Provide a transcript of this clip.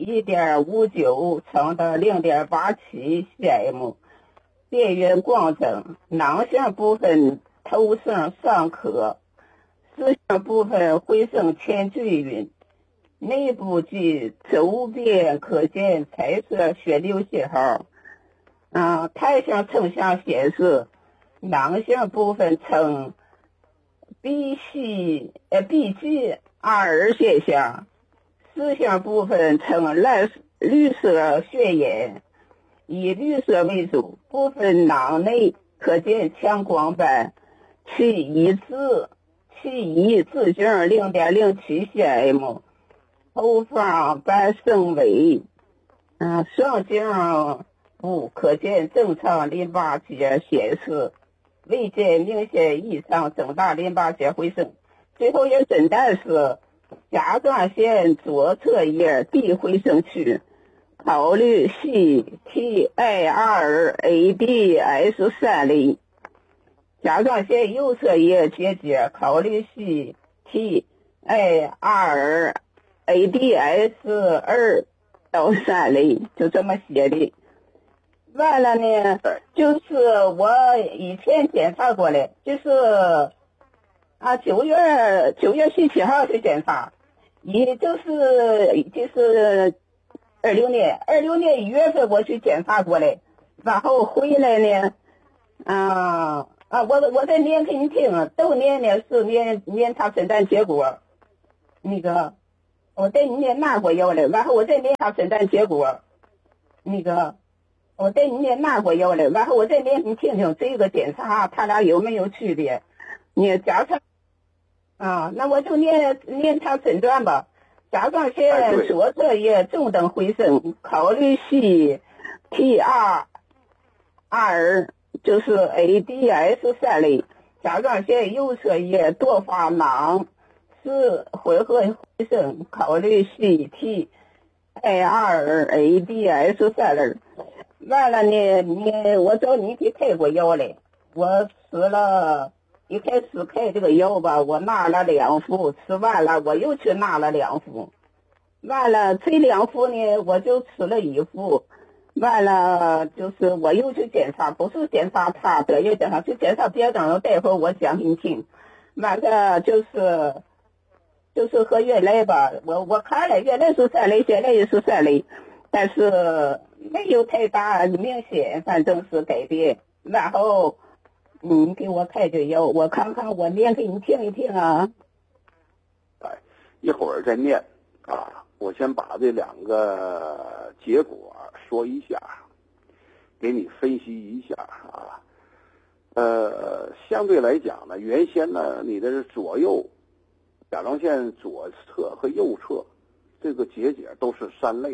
1.59乘的0.87 cm， 便圆光整，囊性部分头生尚可，实性部分回声前坠晕，内部及周边可见彩色血流信号。台性成像显示，囊性部分呈BG2 现象，实性部分呈绿色血眼，以绿色为主，部分囊内可见强光斑，其一字径 0.07 cm， 后方斑深微，上径部可见正常淋巴结显示，未见明显异常增大淋巴结回声。最后一诊断是甲状腺左侧叶递回声区，考虑 CTIR-ADS3 类；甲状腺右侧叶结节，考虑 CTIR-ADS2 到3类，就这么写的。完了呢，就是我以前检查过了，就是9月17号去检查，也就是26年1月份我去检查过了，然后回来呢，我再念给你听，都念的是念他诊断结果，那个我带你念拿过药了，然后我再念他诊断结果，那个我带你念拿过药了，然后我再念给你听听这个检查他俩有没有区别。你加上那我就念他诊断吧。甲状腺左侧叶中等回声，考虑CTIR 就是 ADS3 类；甲状腺右侧叶多发囊是混合回声，考虑 CTIR-ADS3 类。完了呢，我找你给开过药了，我吃了。一开始开这个药吧，我拿了2副，吃完了我又去拿了2副，完了这2副呢我就吃了1副，完了就是我又去检查，不是检查他得药检查，就检查别的，待会儿我讲给你听。完了就是和原来吧，我看了原来是3类，现在也是3类，但是没有太大明显，反正是改变。然后你给我开这药，我看看，我念给你听一听啊。 一会儿再念我先把这2个结果说一下，给你分析一下相对来讲呢，原先呢你的左右甲状腺左侧和右侧这个结节都是3类。